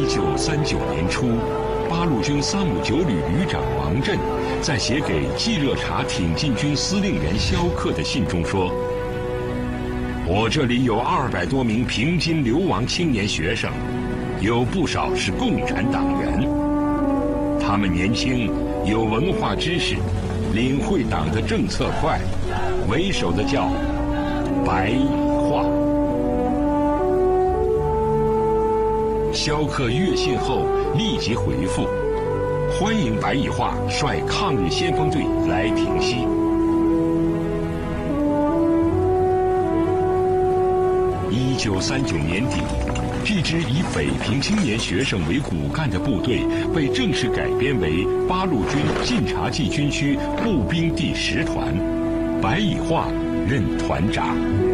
1939年初，八路军359旅旅长王震在写给冀热察挺进军司令员萧克的信中说：“我这里有200多名平津流亡青年学生，有不少是共产党员。他们年轻，有文化知识，领会党的政策快，为首的叫白蚁化。”萧克阅信后立即回复：“欢迎白蚁化率抗日先锋队来平西。” 1939年底，这支以北平青年学生为骨干的部队被正式改编为八路军晋察冀军区步兵第10团，白蚁化任团长。